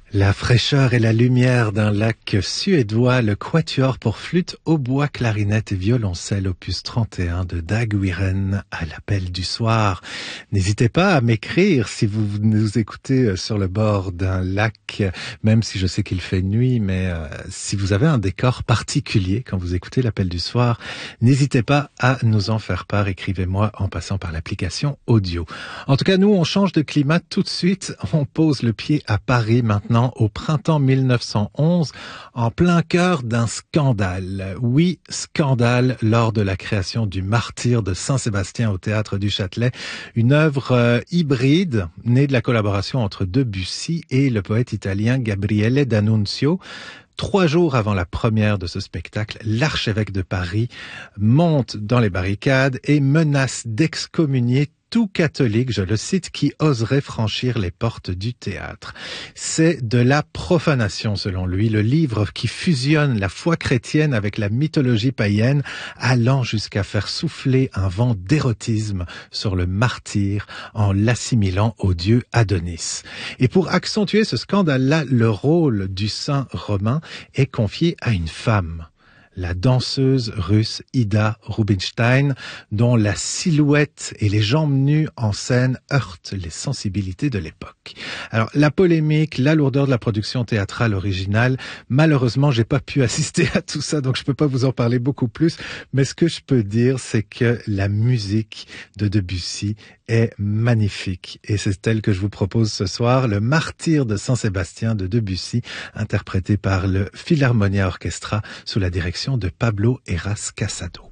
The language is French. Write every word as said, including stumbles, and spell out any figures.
La fraîcheur et la lumière d'un lac suédois, le quatuor pour flûte, hautbois, clarinette et violoncelle opus trente et un de Dag Wiren à l'appel du soir. N'hésitez pas à m'écrire si vous nous écoutez sur le bord d'un lac, même si je sais qu'il fait nuit, mais euh, si vous avez un décor particulier quand vous écoutez l'appel du soir, n'hésitez pas à nous en faire part. Écrivez-moi en passant par l'application audio. En tout cas, nous, on change de climat tout de suite. On pose le pied à Paris maintenant, au printemps mille neuf cent onze, en plein cœur d'un scandale. Oui, scandale lors de la création du Martyr de Saint-Sébastien au Théâtre du Châtelet, une œuvre euh, hybride née de la collaboration entre Debussy et le poète italien Gabriele D'Annunzio. Trois jours avant la première de ce spectacle, l'archevêque de Paris monte dans les barricades et menace d'excommunier tout catholique, je le cite, qui oserait franchir les portes du théâtre. C'est de la profanation, selon lui, le livre qui fusionne la foi chrétienne avec la mythologie païenne, allant jusqu'à faire souffler un vent d'érotisme sur le martyr en l'assimilant au dieu Adonis. Et pour accentuer ce scandale-là, le rôle du saint romain est confié à une femme, la danseuse russe Ida Rubinstein, dont la silhouette et les jambes nues en scène heurtent les sensibilités de l'époque. Alors, la polémique, la lourdeur de la production théâtrale originale, malheureusement, j'ai pas pu assister à tout ça, donc je peux pas vous en parler beaucoup plus, mais ce que je peux dire, c'est que la musique de Debussy est magnifique. Et c'est elle que je vous propose ce soir, le Martyr de Saint-Sébastien de Debussy, interprété par le Philharmonia Orchestra sous la direction de Pablo Heras Casado.